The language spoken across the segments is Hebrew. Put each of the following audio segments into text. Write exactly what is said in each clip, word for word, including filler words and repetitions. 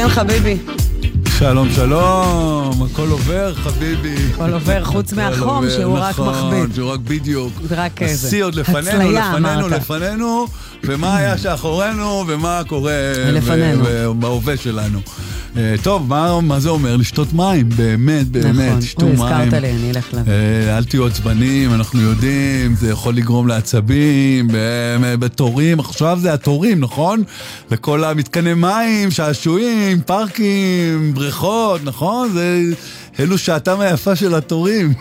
כן, חביבי. שלום, שלום, הכל עובר, חביבי. הכל עובר, חוץ מהחום, שהוא רק מחביד. שהוא רק בדיוק. רק איזה. השיא עוד לפנינו, לפנינו, לפנינו, ומה היה שאחורנו, ומה קורה בהווה שלנו. טוב, מה זה אומר? לשתות מים, באמת, באמת, שתו מים. נכון, הזכרת לי, אני אלך לב. אל תהיו עצבנים, אנחנו יודעים, זה יכול לגרום לעצבים, בתורים, עכשיו זה התורים, נכון? וכל המתקני מים, שעשועים, פארקים, בריכות, נכון? זה אלו שעתם היפה של התורים.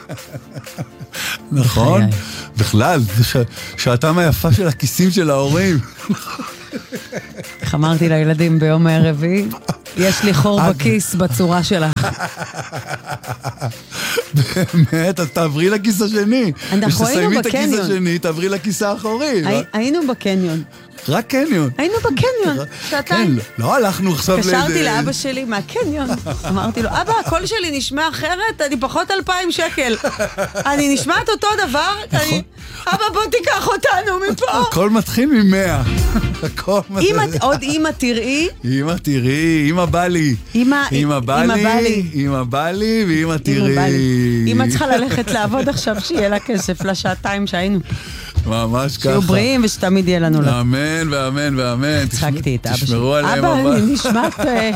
נכון? בכלל, זה שעתם היפה של הכיסים של ההורים. איך אמרתי לילדים ביום הרביעי, יש לי חור בכיס בצורה שלך. באמת, אז תעברי לכיס השני. אנחנו היינו בקניון. כשתסיימי את הכיס השני, תעברי לכיס האחורי. היינו בקניון. רק קניון. היינו בקניון, שעתיים. כן, לא הלכנו עכשיו לידי. קשרתי לאבא שלי מהקניון. אמרתי לו, אבא, הקול שלי נשמע אחרת, אני פחות אלפיים שקל. אני נשמעת אותו דבר? אבא, בוא תיקח אותנו מפה. הכל מתחיל ממאה. עוד אמא תראי. אמא תראי, אמא בא לי. אמא בא לי, אמא בא לי, ואמא תראי. אמא צריכה ללכת לעבוד עכשיו, שיהיה לה כסף לשעתיים שהיינו. ממש ככה. שיהיו בריאים ושתמיד יהיה לנו לא. אמן ואמן ואמן. צחקתי את אבא שלי. תשמרו עליהם. אבא, אני נשמעת...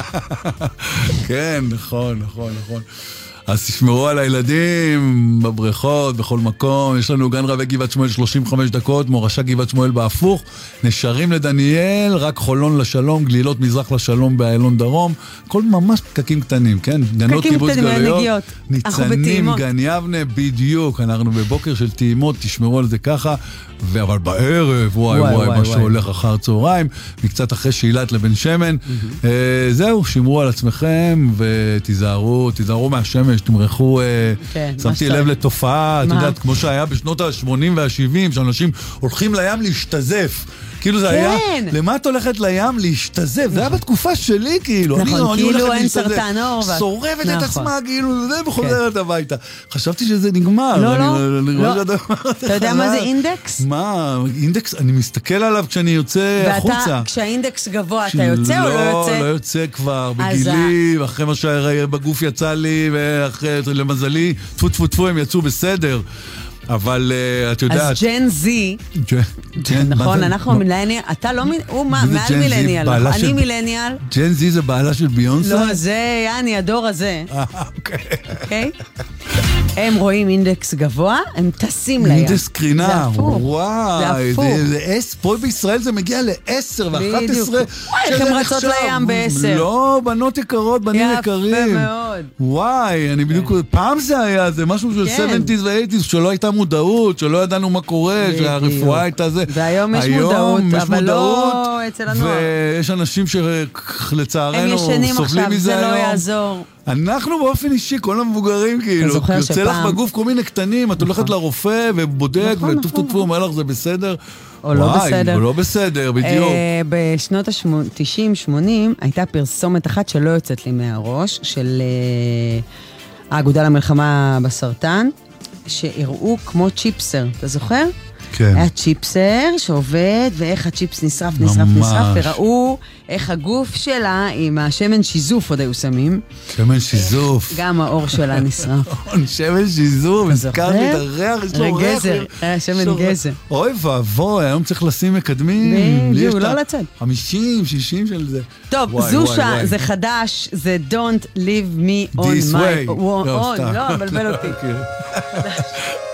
כן, נכון, נכון, נכון. אז תשמרו על הילדים בבריכות, בכל מקום. יש לנו גן רבי גבעת שמואל שלושים וחמש דקות, מורשה גבעת שמואל בהפוך, נשרים לדניאל, רק חולון לשלום, גלילות מזרח לשלום באיילון דרום, כל ממש פקקים קטנים, כן? גנות קיבוץ גלויות, ניצנים, גן יבנה, בדיוק. אנחנו בבוקר של טעימות, תשמרו על זה ככה, אבל בערב, וואי וואי, וואי מה שהולך אחר צהריים, מקצת אחרי שאילת לבן שמן. זהו, שמרו על עצמכם ותיזהרו, תיזהרו מהשמש, תמרחו, שמתי לב לתופעה, את יודעת, כמו שהיה בשנות ה-שמונים וה-שבעים, שאנשים הולכים לים להשתזף. כאילו זה היה, למה את הולכת לים להשתזף? זה היה בתקופה שלי, כאילו. נכון, כאילו אין סרטן אור. שורבת את עצמה, כאילו, זה וחוזרת הביתה. חשבתי שזה נגמר. לא, לא. אתה יודע מה זה אינדקס? מה? אינדקס, אני מסתכל עליו כשאני יוצא החוצה. ואתה, כשהאינדקס גבוה, אתה יוצא או לא יוצא? לא, לא יוצא כבר, בגילי, אחרי מה שבגוף יצא לי, ואחרי, למזלי, טפו טפו טפו, הם יצאו בסדר. אבל את יודעת... אז ג'ן זי, נכון, אנחנו מילניאל, אתה לא, הוא מעל מילניאל, אני מילניאל. ג'ן זי זה בעלה של ביונסה? לא, זה, יעני, הדור הזה. אוקיי. הם רואים אינדקס גבוה, הם טסים לים. אינדקס קרינה, וואי, פה בישראל זה מגיע ל-עשר ו-אחת עשרה. וואי, איך הם רצות לים ב-עשר. לא, בנות יקרות, בנים יקרים. יפה מאוד. וואי, אני בדיוק, פעם זה היה, זה משהו של שבעים ו-שמונים שלא הייתה מודעות, שלא ידענו מה קורה, שהרפואה הייתה זה. והיום יש מודעות, אבל לא אצל הנוער. ויש אנשים שלצערנו סובלים מזה היום. הם ישנים עכשיו, זה לא יעזור. אנחנו באופן אישי, כל המבוגרים, כאילו, יוצא לך בגוף כל מיני קטנים, את הולכת לרופא ובודק, וטוף טוף טוף, אומר לך, זה בסדר? או לא בסדר. או לא בסדר, בדיוק. בשנות ה-תשעים שמונים הייתה פרסומת אחת שלא יוצאת לי מהראש, של האגודה למלחמה בסרטן, שהראו כמו צ'יפסר, אתה זוכר? כן. היה צ'יפסר שעובד, ואיך הצ'יפס נשרף, נשרף, נשרף, וראו איך הגוף שלה עם השמן שיזוף עוד היו שמים. שמן שיזוף. גם האור שלה נשרף. שמן שיזוף, הזכרת לי את הריח, יש לו ריח. גזר, היה שמן גזר. אוי ואבוי, היום צריך לשים מקדמים. בדיוק, לא לצד. חמישים, שישים של זה. טוב, זושה, זה חדש, זה Don't leave me on my... This way. לא, מבלבל אותי.